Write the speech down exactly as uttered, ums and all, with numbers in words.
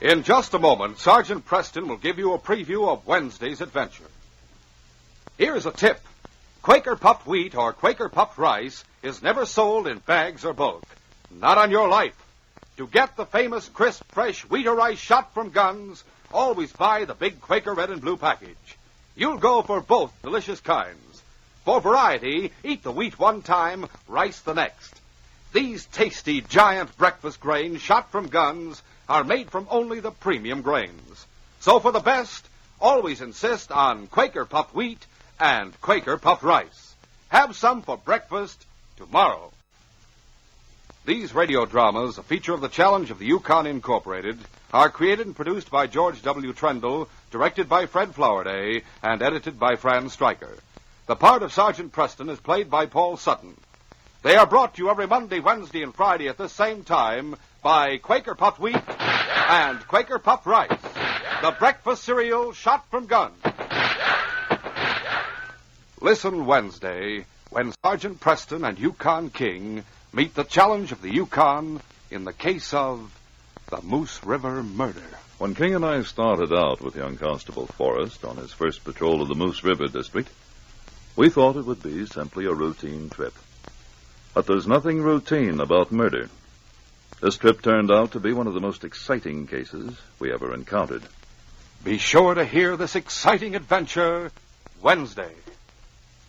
In just a moment, Sergeant Preston will give you a preview of Wednesday's adventure. Here's a tip. Quaker puffed wheat or Quaker puffed rice is never sold in bags or bulk. Not on your life. To get the famous crisp, fresh wheat or rice shot from guns, always buy the big Quaker red and blue package. You'll go for both delicious kinds. For variety, eat the wheat one time, rice the next. These tasty giant breakfast grains shot from guns are made from only the premium grains. So for the best, always insist on Quaker puffed wheat and Quaker puffed rice. Have some for breakfast tomorrow. These radio dramas, a feature of the Challenge of the Yukon Incorporated, are created and produced by George W. Trendle, directed by Fred Flowerday, and edited by Fran Stryker. The part of Sergeant Preston is played by Paul Sutton. They are brought to you every Monday, Wednesday, and Friday at this same time by Quaker puffed wheat and Quaker puffed rice, the breakfast cereal shot from guns. Listen Wednesday when Sergeant Preston and Yukon King meet the Challenge of the Yukon in the case of the Moose River murder. When King and I started out with young Constable Forrest on his first patrol of the Moose River district, we thought it would be simply a routine trip. But there's nothing routine about murder. This trip turned out to be one of the most exciting cases we ever encountered. Be sure to hear this exciting adventure Wednesday.